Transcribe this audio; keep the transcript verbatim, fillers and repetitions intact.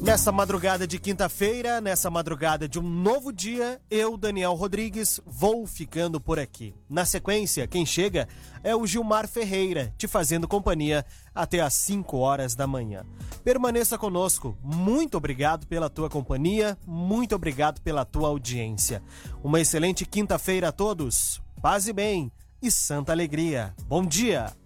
Nessa madrugada de quinta-feira, nessa madrugada de um novo dia, eu, Daniel Rodrigues, vou ficando por aqui. Na sequência, quem chega é o Gilmar Ferreira, te fazendo companhia até às cinco horas da manhã. Permaneça conosco. Muito obrigado pela tua companhia, muito obrigado pela tua audiência. Uma excelente quinta-feira a todos. Paz e bem e santa alegria. Bom dia!